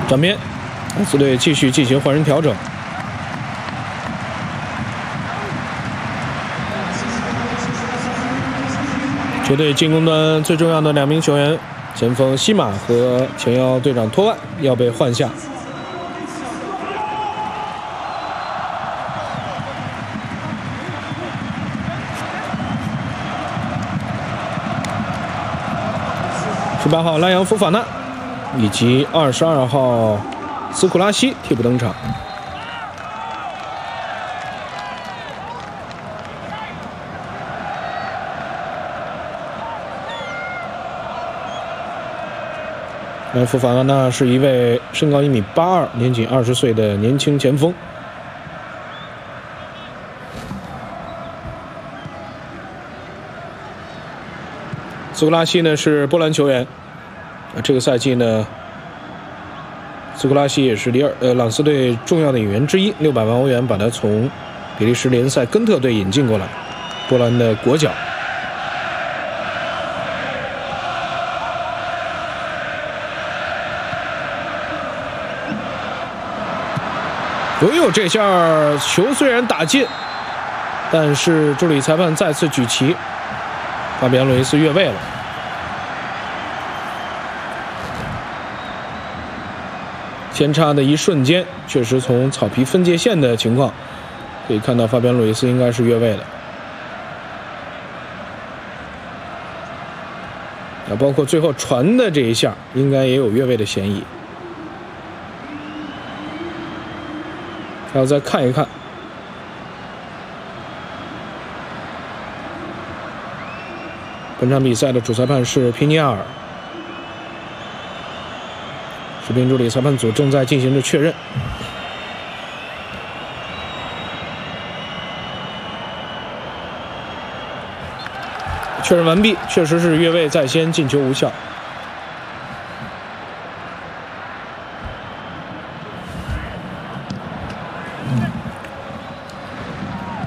转边，蓝斯队继续进行换人调整。球队进攻端最重要的2名球员，前锋西马和前腰队长托万要被换下。18号拉扬福法纳以及22号斯库拉西替补登场。福法纳是一位身高1.82米、年仅20岁的年轻前锋。斯库拉西呢是波兰球员，这个赛季呢，斯库拉西也是朗斯队重要的引援之一，600万欧元把他从比利时联赛根特队引进过来，波兰的国脚。这下球虽然打进，但是助理裁判再次举旗，法比安·鲁伊斯越位了。前插的一瞬间，确实从草皮分界线的情况可以看到，法比安·鲁伊斯应该是越位的。包括最后传的这一下，应该也有越位的嫌疑。还要再看一看。本场比赛的主裁判是皮尼亚尔，视频助理裁判组正在进行着确认。确认完毕，确实是越位在先，进球无效。